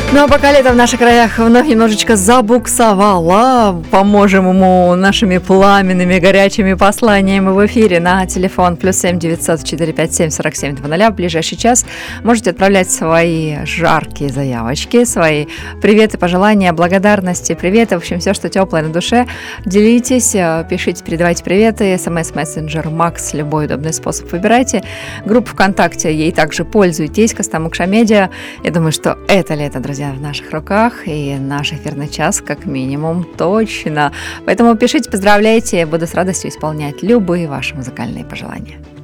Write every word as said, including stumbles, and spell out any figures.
Ну а пока лето в наших краях вновь немножечко забуксовало, поможем ему нашими пламенными горячими посланиями в эфире на телефон плюс семь девятьсот четыре пять семь сорок семь два ноль. В ближайший час можете отправлять свои жаркие заявочки, свои приветы, пожелания, благодарности, приветы, в общем, все, что теплое на душе. Делитесь, пишите, передавайте приветы, смс-мессенджер Макс, любой удобный способ выбирайте. Группа ВКонтакте, ей также пользуйтесь, Костомукша Медиа. Я думаю, что это лето, друзья, в наших руках, и наш эфирный час как минимум точно. Поэтому пишите, поздравляйте, буду с радостью исполнять любые ваши музыкальные пожелания.